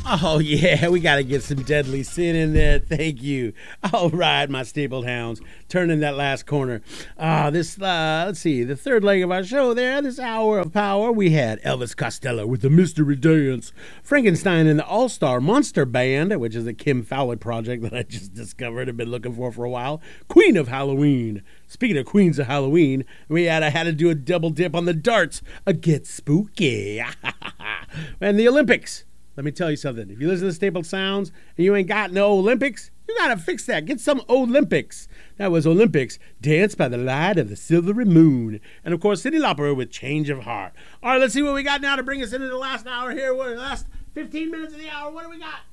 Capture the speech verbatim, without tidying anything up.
Oh, yeah, we got to get some Deadly Sin in there. Thank you. All right, my stapled hounds. Turn in that last corner. Ah, this, uh, let's see, the third leg of our show there, this hour of power, we had Elvis Costello with the Mystery Dance, Frankenstein and the All-Star Monster Band, which is a Kim Fowler project that I just discovered and been looking for for a while, Queen of Halloween. Speaking of Queens of Halloween, we had, I had to do a double dip on the darts. A Get Spooky. And the Olympics. Let me tell you something. If you listen to Stapled Sounds and you ain't got no Olympics, you got to fix that. Get some Olympics. That was Olympics, Dance by the Light of the Silvery Moon. And, of course, Cyndi Lauper with Change of Heart. All right, let's see what we got now to bring us into the last hour here. What, the last fifteen minutes of the hour. What do we got?